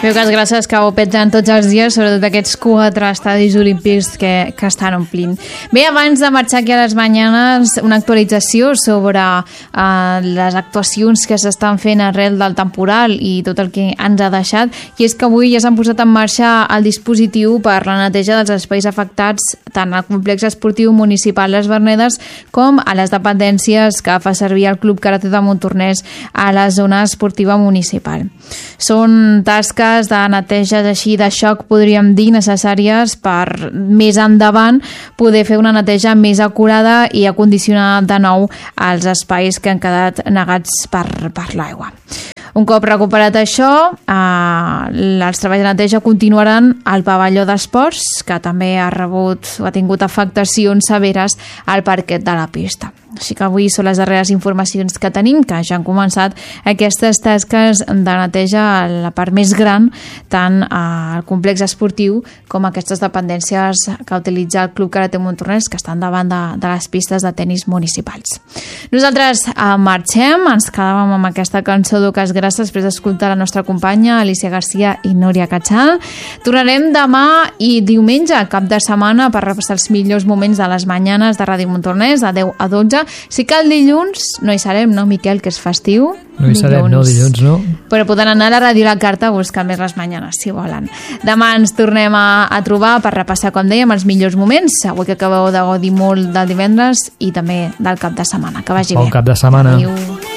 Veu que les gràcies que ho peten tots els dies, sobretot aquests 4 estadis olímpics que estan omplint. Bé, abans de marxar aquí a les Mañanes, una actualització sobre les actuacions que s'estan fent arrel del temporal i tot el que ens ha deixat, i és que avui ja s'han posat en marxa el dispositiu per la neteja dels espais afectats tant al complex esportiu municipal Les Vernedes com a les dependències que fa servir el Club Karate de Montornès a la zona esportiva municipal. Són tasques de neteja així de xoc, podríem dir, necessàries per més endavant poder fer una neteja més acurada i acondicionar de nou els espais que han quedat negats per l'aigua. Un cop recuperat això, els treballs de neteja continuaran al pavelló d'esports, que també ha rebut o ha tingut afectacions severes al parquet de la pista. Així que avui són les darreres informacions que tenim, que ja han començat aquestes tasques de neteja a la part més gran, tant al complex esportiu com a aquestes dependències que utilitza el Club Karate Montornès, que estan davant de les pistes de tenis municipals. Nosaltres marxem, ens quedàvem amb aquesta cançó d'Oques Grasses després d'escoltar la nostra companya Alicia Garcia i Núria Catxal. Tornarem demà i diumenge, cap de setmana, per repassar els millors moments de les Mañanes de Ràdio Montornès, de 10 a 12. Sí que el dilluns no hi serem, no, Miquel, que és festiu? No hi serem, no, dilluns no. Però poden anar a la Ràdio La Carta a buscar més les Mañanes, si volen. Demà ens tornem a trobar per repassar, com dèiem, els millors moments. Avui que acabeu de gaudir molt del divendres i també del cap de setmana. Que vagi bé. Bon cap de setmana. Adéu.